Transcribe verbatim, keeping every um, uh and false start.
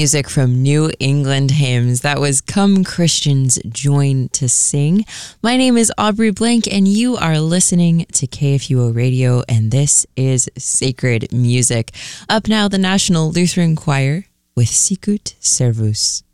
music from New England Hymns. That was Come Christians Join to Sing. My name is Aubrey Blank, and you are listening to K F U O Radio, and this is Sacred Music. Up now, the National Lutheran Choir with Sicut Servus.